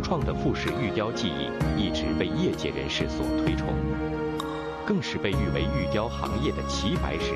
创的复式玉雕技艺一直被业界人士所推崇，更是被誉为玉雕行业的齐白石。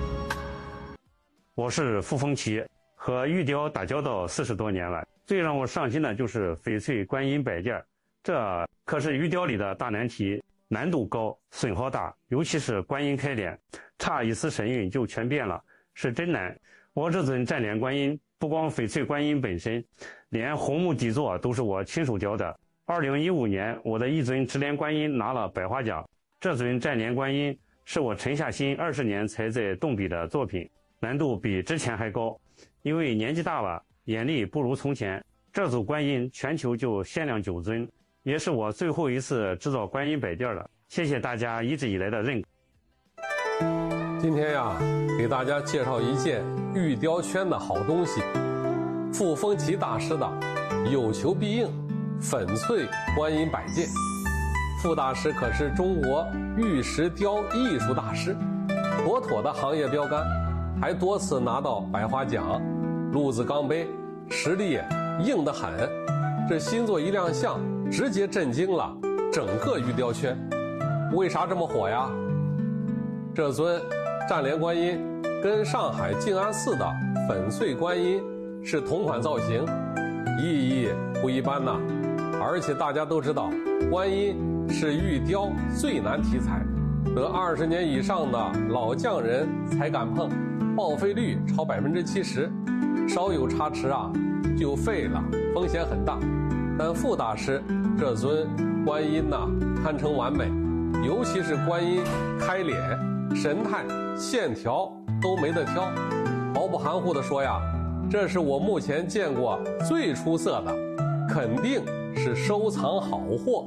我是傅风奇，和玉雕打交道40多年了，最让我上心的就是翡翠观音摆件，这可是玉雕里的大难题，难度高，损耗大，尤其是观音开脸，差一丝神韵就全变了，是真难。我这尊站脸观音，不光翡翠观音本身，连红木底座都是我亲手雕的。2015年，我的一尊直莲观音拿了百花奖。这尊站莲观音是我沉下心20年才在动笔的作品，难度比之前还高。因为年纪大了，眼力不如从前，这组观音全球就限量9尊，也是我最后一次制造观音摆件了。谢谢大家一直以来的认可。 今天呀，给大家介绍一件玉雕圈的好东西，傅风奇大师的有求必应粉翠观音摆件。傅大师可是中国玉石雕艺术大师，妥妥的行业标杆，还多次拿到百花奖。路子钢杯，实力硬得很。这新作一亮相，直接震惊了整个玉雕圈。为啥这么火呀？这尊站莲观音跟上海静安寺的粉翠观音是同款造型，意义不一般呐。而且大家都知道，观音是玉雕最难题材，得20年以上的老匠人才敢碰，报废率超70%，稍有差池啊就废了，风险很大。但傅大师这尊观音呐，堪称完美，尤其是观音开脸，神态线条都没得挑。毫不含糊地说呀，这是我目前见过最出色的，肯定是收藏好货。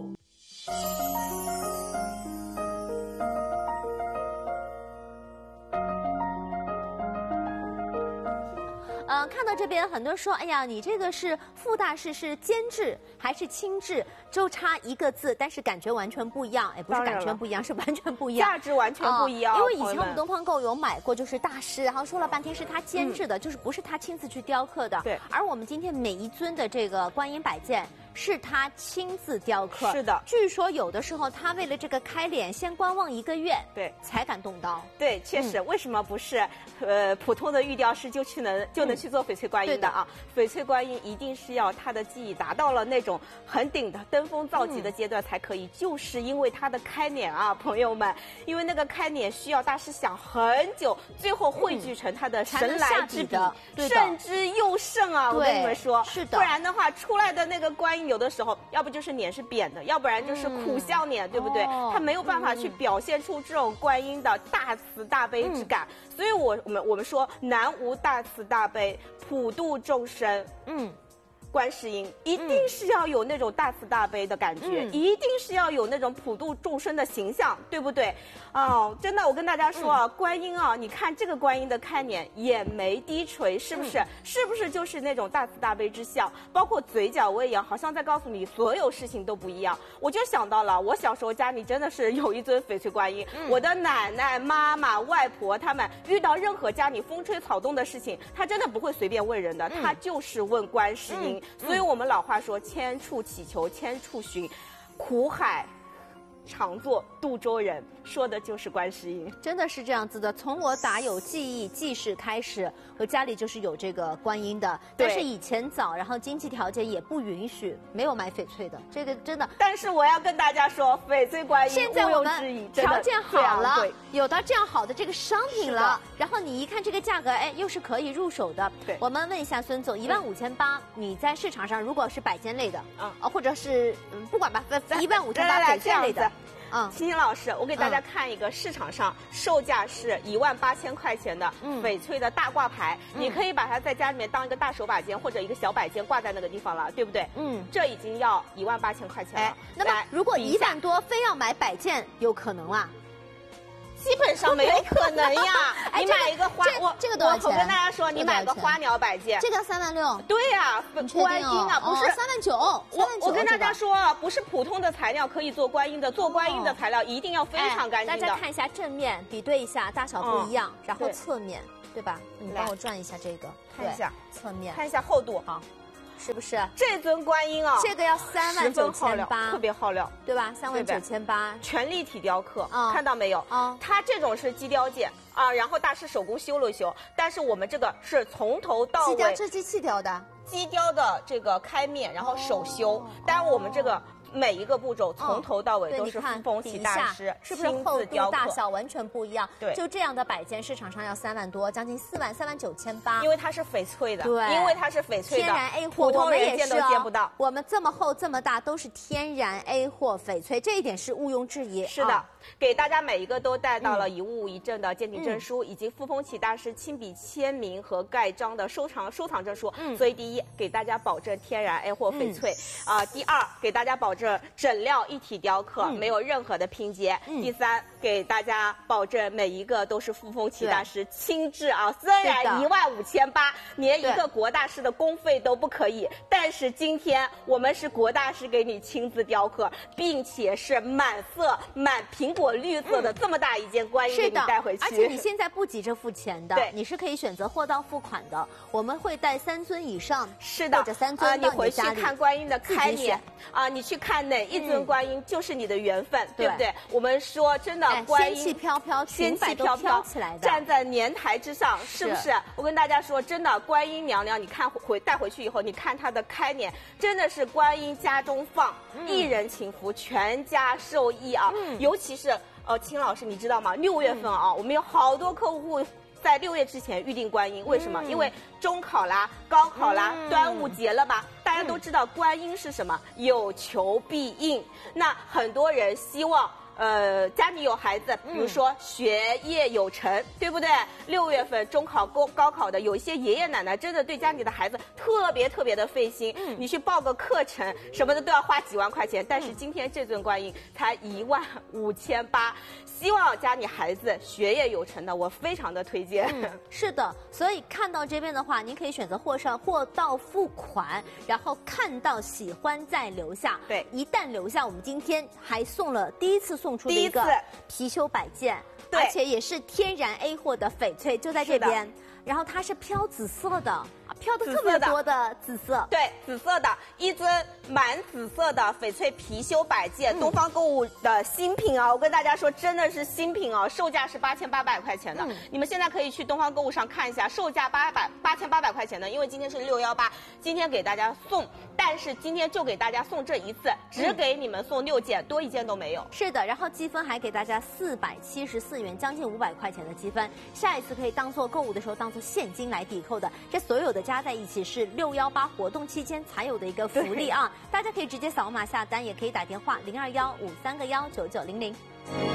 看到这边很多人说，哎呀，你这个是傅大师是监制还是亲制，就差一个字，但是感觉完全不一样。哎，不是感觉不一样，是完全不一样， 价值完全不一样。 因为以前我们东方购有买过，就是大师，然后说了半天是他监制的，就是不是他亲自去雕刻的。 对。 而我们今天每一尊的这个观音摆件是他亲自雕刻。 是的。 据说有的时候他为了这个开脸，先观望1个月， 对， 才敢动刀。 对，确实，为什么不是普通的玉雕师就能去做翡翠观音的啊？翡翠观音一定是要他的技艺达到了那种很顶的登峰造极的阶段才可以，就是因为他的开脸啊，朋友们，因为那个开脸需要大师想很久，最后汇聚成他的神来之笔，胜之又胜啊！我跟你们说， 是的， 不然的话出来的那个观音有的时候，要不就是脸是扁的，要不然就是苦笑脸，对不对？他没有办法去表现出这种观音的大慈大悲之感。所以我们说，南无大慈大悲，普度众生。观世音一定是要有那种大慈大悲的感觉，一定是要有那种普度众生的形象，对不对？哦，真的，我跟大家说啊，观音啊，你看这个观音的开脸，眼眉低垂，是不是？是不是就是那种大慈大悲之相？包括嘴角微扬，好像在告诉你所有事情都不一样。我就想到了，我小时候家里真的是有一尊翡翠观音，我的奶奶、妈妈、外婆他们遇到任何家里风吹草动的事情，她真的不会随便问人的，她就是问观世音。所以我们老话说，千处祈求千处寻，苦海常作渡舟人，说的就是观世音。 真的是这样子的，从我打有记事开始，我家里就是有这个观音的，但是以前早，然后经济条件也不允许，没有买翡翠的，这个真的。 但是我要跟大家说，翡翠观音现在我们条件好了，有到这样好的这个商品了，然后你一看这个价格，哎，又是可以入手的。 对， 我们问一下孙总，15800，你在市场上如果是摆件类的，或者是不管吧，15800翡翠类的。 青青老师，我给大家看一个市场上售价是18000块钱的翡翠的大挂牌，你可以把它在家里面当一个大手把件或者一个小摆件挂在那个地方了，对不对？这已经要18000块钱了。 那么如果1万多非要买摆件，有可能啊？ 基本上没有可能呀！你买一个花， 这个多少钱？ 我跟大家说，你买个花鸟摆件， 这个36000。 对呀，观音啊，不是 39000。 我跟大家说，不是普通的材料可以做观音的，做观音的材料一定要非常干净的。 大家看一下正面，比对一下，大小不一样，然后侧面，对吧？你帮我转一下这个， 看一下侧面， 看一下厚度， 是不是？ 这尊观音啊， 这个要39800， 特别耗料， 对吧？39800， 全立体雕刻，看到没有？它这种是机雕件啊，然后大师手工修了修，但是我们这个是从头到尾， 机雕是机器雕的， 机雕的这个开面，然后手修，当然我们这个。每一个步骤从头到尾都是傅风启大师是不是厚度大小完全不一样？ 对， 就这样的摆件市场上要3万多，将近4万39800。 因为它是翡翠的， 对， 因为它是翡翠的， 天然 A 货， 普通人见都见不到。 我们这么厚这么大都是天然 A 货翡翠，这一点是毋庸置疑。 是的，给大家每一个都带到了一物一证的鉴定证书，以及傅风启大师亲笔签名和盖章的收藏证书。所以第一，给大家保证天然 A 货翡翠第二，给大家保证整料一体雕刻，没有任何的拼接。第三，给大家保证每一个都是傅风启大师亲制啊。虽然15800，连一个国大师的工费都不可以，但是今天我们是国大师给你亲自雕刻，并且是满色满苹果绿色的这么大一件观音给你带回去。 而且你现在不急着付钱的，你是可以选择货到付款的。我们会带3尊以上， 是的， 或者3尊你回去看观音的开年你去看哪一尊观音就是你的缘分，对不对？我们说真的，观音仙气飘飘， 仙气飘飘起来的， 站在年台之上，是不是？我跟大家说，真的，观音娘娘，你看带回去以后，你看她的开年，真的是观音家中放，一人祈福，全家受益啊！尤其是秦老师，你知道吗？6月份我们有好多客户。在6月之前预定观音，为什么？因为中考啦、高考啦、端午节了吧？大家都知道观音是什么？有求必应。那很多人希望。家里有孩子，比如说学业有成，对不对？6月份中考、高考的，有一些爷爷奶奶真的对家里的孩子特别的费心。你去报个课程什么的都要花几万块钱，但是今天这尊观音才15800，希望家里孩子学业有成的，我非常的推荐。 是的，所以看到这边的话，您可以选择货到付款，然后看到喜欢再留下。 对， 一旦留下，我们今天还送了第一次送出的一个貔貅摆件，而且也是天然 A 货的翡翠，就在这边。然后它是飘紫色的，飘的特别多的紫色。 对，紫色的一尊满紫色的翡翠貔貅摆件，东方购物的新品啊！我跟大家说，真的是新品啊，售价是8800块钱的。你们现在可以去东方购物上看一下，售价8800块钱的，因为今天是618，今天给大家送，但是今天就给大家送这一次，只给你们送6件，多一件都没有。 是的，然后积分还给大家474元，将近500块钱的积分，下一次可以当做购物的时候当做现金来抵扣的。这所有的加在一起是618活动期间才有的一个福利啊！大家可以直接扫码下单，也可以打电话0215319900。